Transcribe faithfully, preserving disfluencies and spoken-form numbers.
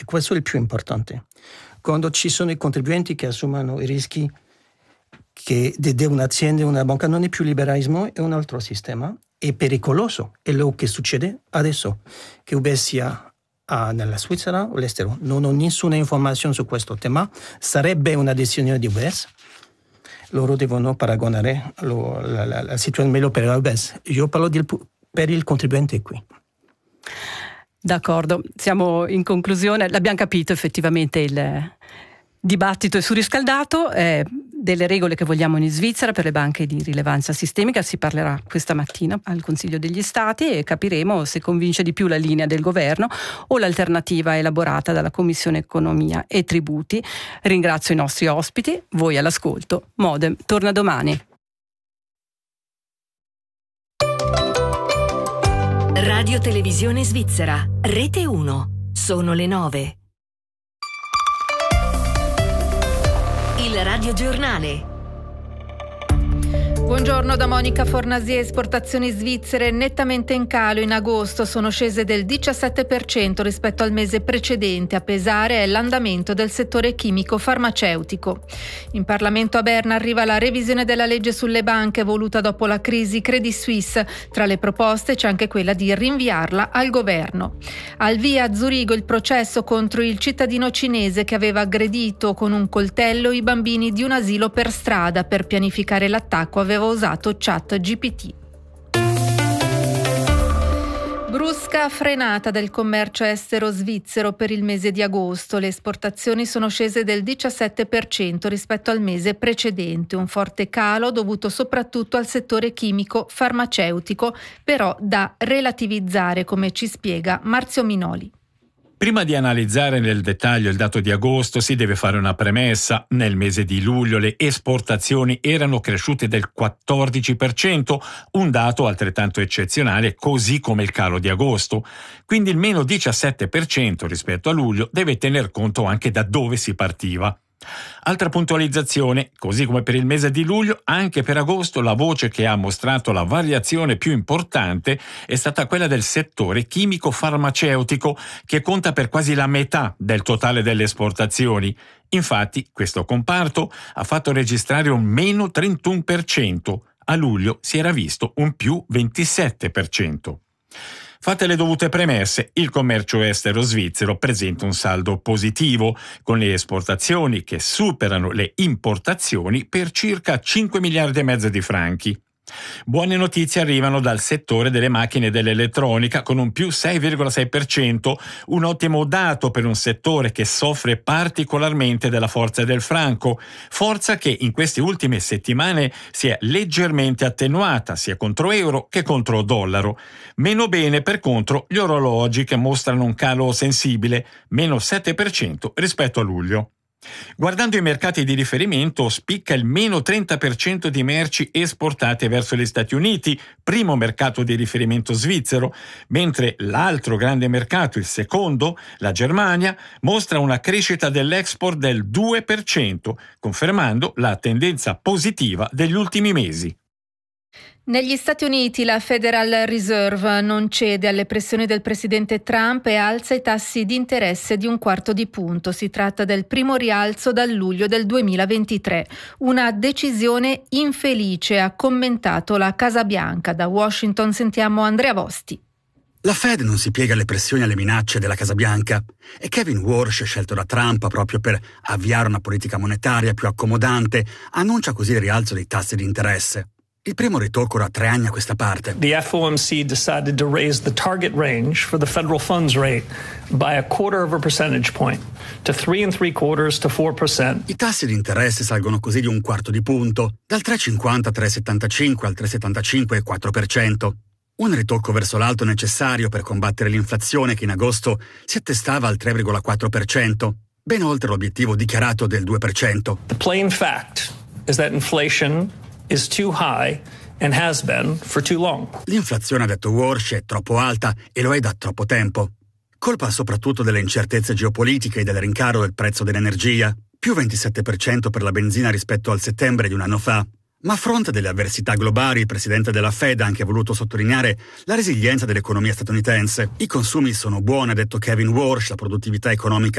questo è il più importante. Quando ci sono i contribuenti che assumono i rischi che di un'azienda, una banca, non è più liberalismo, è un altro sistema, è pericoloso. È quello che succede adesso, che U B S sia Ah, nella Svizzera o all'estero. Non ho nessuna informazione su questo tema. Sarebbe una decisione di U B S. Loro devono paragonare lo, la, la, la situazione meglio per l'U B S. Io parlo di, per il contribuente qui. D'accordo, siamo in conclusione. L'abbiamo capito, effettivamente il dibattito è surriscaldato. Eh, delle regole che vogliamo in Svizzera per le banche di rilevanza sistemica si parlerà questa mattina al Consiglio degli Stati e capiremo se convince di più la linea del governo o l'alternativa elaborata dalla Commissione Economia e Tributi. Ringrazio i nostri ospiti, voi all'ascolto. Modem torna domani. Radio Televisione Svizzera, Rete uno. Sono le nove. Il Radio Giornale. Buongiorno da Monica Fornasier. Esportazioni svizzere nettamente in calo in agosto, sono scese del diciassette per cento rispetto al mese precedente. A pesare è l'andamento del settore chimico farmaceutico. In Parlamento a Berna arriva la revisione della legge sulle banche voluta dopo la crisi Credit Suisse. Tra le proposte c'è anche quella di rinviarla al governo. Al via a Zurigo il processo contro il cittadino cinese che aveva aggredito con un coltello i bambini di un asilo per strada. Per pianificare l'attacco aveva usato Chat G P T. Brusca frenata del commercio estero svizzero per il mese di agosto. Le esportazioni sono scese del diciassette per cento rispetto al mese precedente, un forte calo dovuto soprattutto al settore chimico farmaceutico, però da relativizzare, come ci spiega Marzio Minoli. Prima di analizzare nel dettaglio il dato di agosto si deve fare una premessa. Nel mese di luglio le esportazioni erano cresciute del quattordici per cento, un dato altrettanto eccezionale così come il calo di agosto. Quindi il meno diciassette per cento rispetto a luglio deve tener conto anche da dove si partiva. Altra puntualizzazione, così come per il mese di luglio, anche per agosto la voce che ha mostrato la variazione più importante è stata quella del settore chimico-farmaceutico, che conta per quasi la metà del totale delle esportazioni. Infatti, questo comparto ha fatto registrare un meno trentuno per cento. A luglio si era visto un più ventisette per cento. Fatte le dovute premesse, il commercio estero svizzero presenta un saldo positivo, con le esportazioni che superano le importazioni per circa cinque miliardi e mezzo di franchi. Buone notizie arrivano dal settore delle macchine e dell'elettronica con un più sei virgola sei per cento, un ottimo dato per un settore che soffre particolarmente della forza del franco, forza che in queste ultime settimane si è leggermente attenuata sia contro euro che contro dollaro. Meno bene per contro gli orologi, che mostrano un calo sensibile, meno sette per cento rispetto a luglio. Guardando i mercati di riferimento, spicca il meno trenta per cento di merci esportate verso gli Stati Uniti, primo mercato di riferimento svizzero, mentre l'altro grande mercato, il secondo, la Germania, mostra una crescita dell'export del due per cento, confermando la tendenza positiva degli ultimi mesi. Negli Stati Uniti la Federal Reserve non cede alle pressioni del presidente Trump e alza i tassi di interesse di un quarto di punto. Si tratta del primo rialzo dal luglio del duemilaventitré. Una decisione infelice, ha commentato la Casa Bianca. Da Washington sentiamo Andrea Vosti. La Fed non si piega alle pressioni e alle minacce della Casa Bianca e Kevin Warsh, scelto da Trump proprio per avviare una politica monetaria più accomodante, annuncia così il rialzo dei tassi di interesse. Il primo ritocco da tre anni a questa parte. The F O M C decided to raise the target range for the federal funds rate by a quarter of a percentage point to three and three quarters to four percent. I tassi di interesse salgono così di un quarto di punto, dal tre virgola cinquanta a tre virgola settantacinque al tre virgola settantacinque e quattro per cento. Un ritocco verso l'alto necessario per combattere l'inflazione che in agosto si attestava al tre virgola quattro per cento, ben oltre l'obiettivo dichiarato del due per cento. The plain fact is that inflation is too high and has been for too long. L'inflazione, ha detto Warsh, è troppo alta e lo è da troppo tempo. Colpa soprattutto delle incertezze geopolitiche e del rincaro del prezzo dell'energia, più ventisette per cento per la benzina rispetto al settembre di un anno fa. Ma a fronte delle avversità globali, il presidente della Fed ha anche voluto sottolineare la resilienza dell'economia statunitense. I consumi sono buoni, ha detto Kevin Warsh, la produttività economica